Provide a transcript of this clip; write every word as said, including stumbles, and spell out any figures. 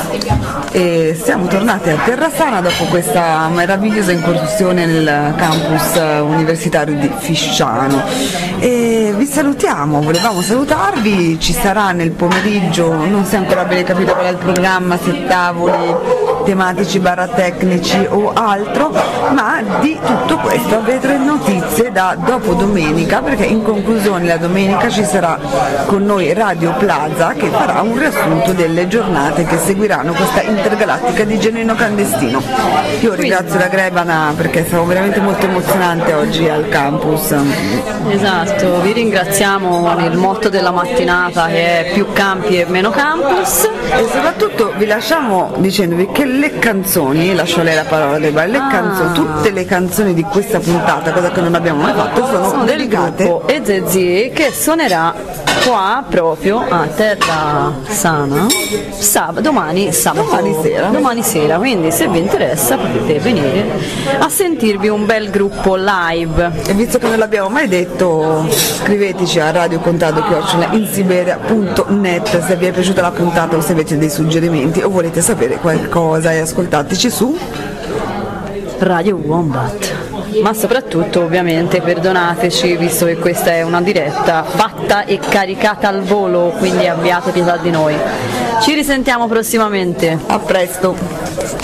e siamo tornati a Terrasana dopo questa meravigliosa incursione nel campus universitario di Fisciano e vi salutiamo, volevamo salutarvi, ci sarà nel pomeriggio, non si è ancora bene capito qual è il programma, se tavoli tematici barra tecnici o altro, ma di tutto questo avrete notizie da dopo domenica, perché in conclusione la domenica ci sarà con noi Radio Plaza che farà un riassunto delle giornate che seguiranno questa intergalattica di Genuino Clandestino. Io ringrazio la Grebana perché è stato veramente molto emozionante oggi al campus. Esatto, vi ringraziamo nel motto della mattinata che è più campi e meno campus, e soprattutto vi lasciamo dicendovi che le canzoni, lascio lei la parola Debra, le ah. canzoni, tutte le canzoni di questa puntata, cosa che non abbiamo mai fatto, sono, sono dedicate del gruppo Ezezi che suonerà qua proprio a Terrasana sab- domani sabato domani sera. domani sera, quindi se vi interessa potete venire a sentirvi un bel gruppo live. E visto che non l'abbiamo mai detto, scriveteci a radiocontado chiocciola insiberia punto net se vi è piaciuta la puntata o se avete dei suggerimenti o volete sapere qualcosa, e ascoltateci su Radio Wombat. Ma soprattutto ovviamente perdonateci visto che questa è una diretta fatta e caricata al volo, quindi abbiate pietà di noi. Ci risentiamo prossimamente. A presto.